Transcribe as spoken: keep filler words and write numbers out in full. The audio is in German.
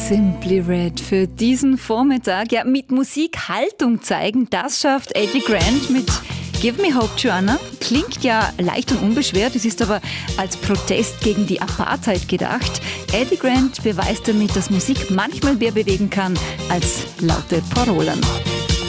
Simply Red für diesen Vormittag. Ja, mit Musik Haltung zeigen, das schafft Eddie Grant mit Give Me Hope, Joanna. Klingt ja leicht und unbeschwert, es ist aber als Protest gegen die Apartheid gedacht. Eddie Grant beweist damit, dass Musik manchmal mehr bewegen kann als laute Parolen.